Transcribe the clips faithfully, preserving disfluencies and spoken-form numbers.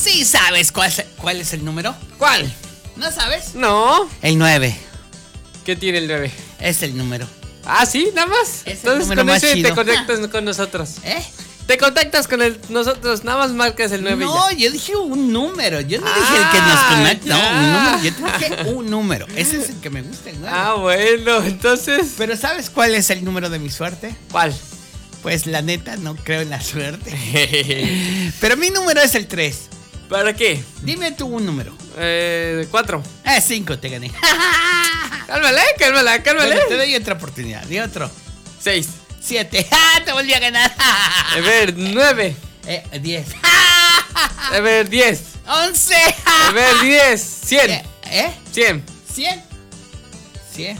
Sí sabes cuál, cuál es el número. ¿Cuál? ¿No sabes? No. El nueve. ¿Qué tiene el nueve? Es el número. Ah, ¿sí? ¿Nada más? Es el Entonces número con más ese chido. te conectas con nosotros. ¿Eh? Te contactas con el, nosotros, nada más marcas el nueve. No, y yo dije un número. Yo no Ah, dije el que nos conecta. ya. No, un número. Yo te dije un número. Ese es el que me gusta, el nueve. Ah, bueno, entonces. Pero ¿sabes cuál es el número de mi suerte? ¿Cuál? Pues la neta, no creo en la suerte. Pero mi número es el tres. ¿Para qué? Dime tú un número. Eh, cuatro. Ah, cinco, te gané. Cálmale, cálmala, cálmale. Bueno, te doy otra oportunidad. Di otro. Seis. Siete. ¡Ah! Te volví a ganar. A ver, nueve. Eh, diez. A ver, diez. Once. A ver, diez. Cien. Eh, ¿Eh? Cien. ¿Cien? ¿Cien?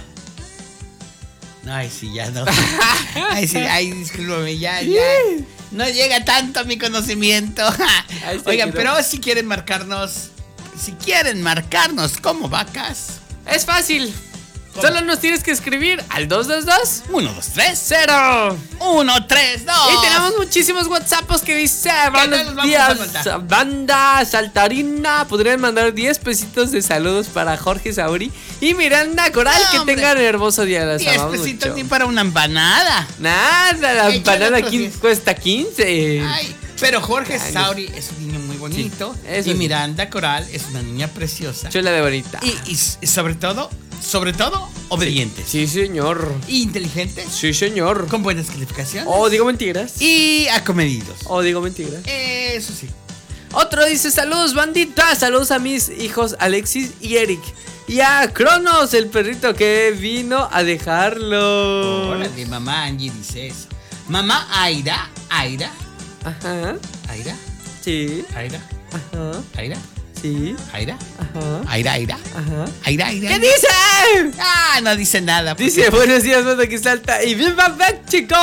Ay, sí, ya no. Ay, sí, ay, discúlpame, ya, ya. No llega tanto a mi conocimiento. Oigan, quedó. pero si quieren marcarnos, si quieren marcarnos como vacas. Es fácil. ¿Cómo? Solo nos tienes que escribir al dos dos dos Uno, dos, tres. cero. Uno, tres, dos. Y tenemos muchísimos WhatsAppos que dice no los buenos vamos a días, contar? banda saltarina. Podrían mandar diez pesitos de saludos para Jorge Sauri y Miranda Coral. No, que hombre. tengan hermoso día. Las Diez amamos pesitos mucho. ni para una empanada. Nada, la Échale empanada otros aquí diez. cuesta quince. Ay, pero Jorge Ay, Sauri es un niño muy bonito. Sí, eso y sí. Miranda Coral es una niña preciosa. Chula de bonita. Y, y, y sobre todo, sobre todo, obedientes. Sí, señor. Y inteligentes. Sí, señor. Con buenas calificaciones. O digo mentiras. Y acomedidos. O digo mentiras. Eso sí. Otro dice, saludos bandita, saludos a mis hijos Alexis y Eric. Y a Cronos, el perrito que vino a dejarlo. Órale, mamá Angie dice eso. Mamá Aira, Aira, Ajá, Aira, sí, Aira, ajá, Aira, sí, Aira, ajá, Aira, Aira, ajá. Aira, Aira. ¿Qué dice? Ah, no dice nada. porque- Dice, buenos días, banda que salta. Y viva México.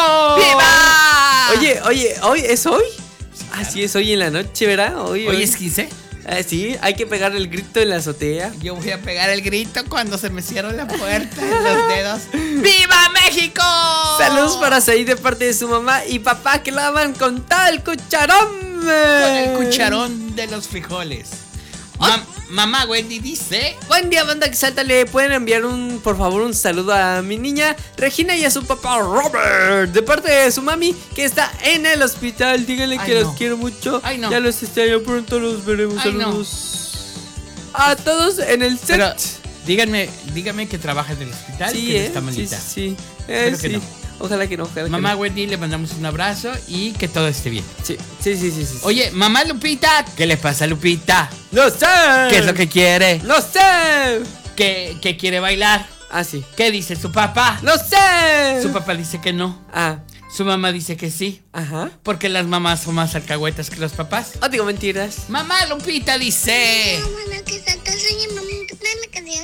¡Viva! Oye, oye, ¿hoy es hoy? Ah, sí, es hoy en la noche, ¿verdad? Hoy, Hoy es quince. Ah, sí, hay que pegar el grito en la azotea. Yo voy a pegar el grito cuando se me cierra la puerta en los dedos. ¡Viva México! Saludos para Said de parte de su mamá y papá que lavan con tal cucharón. Con el cucharón de los frijoles. Oh. Ma- mamá Wendy dice. Buen día, banda que salta. Le pueden enviar un, por favor, un saludo a mi niña Regina y a su papá Robert, de parte de su mami que está en el hospital. Díganle Ay, que no. los quiero mucho. Ay, no. Ya los extraño, pronto los veremos. Ay, no. Saludos a todos en el set. Pero díganme, díganme que trabaja en el hospital. sí, que eh, está sí, malita. sí, sí. Eh, Espero que sí. no. Ojalá que no, ojalá Mamá que Wendy, le mandamos un abrazo y que todo esté bien. no. Sí, sí, sí, sí, sí. Oye, mamá Lupita, ¿qué le pasa a Lupita? ¡No sé! ¿Qué es lo que quiere? ¡No sé! ¿Qué, qué quiere bailar? Ah, sí. ¿Qué dice su papá? ¡No sé! Su papá dice que no. Ah, Su mamá dice que sí. ajá. Porque las mamás son más alcahuetas que los papás. O digo mentiras. Mamá Lupita dice. Bueno, que salta, soy el momento de la canción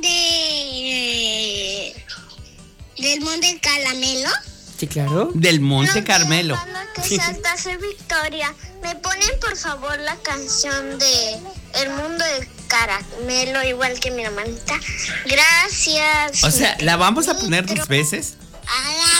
de del Monte Caramelo. Sí, claro. Del Monte No, Carmelo. Mamá, que salta, soy Victoria. ¿Me ponen por favor la canción de El Mundo del Caramelo, igual que mi hermanita? Gracias. O sea, ¿la vamos a poner dos veces? A la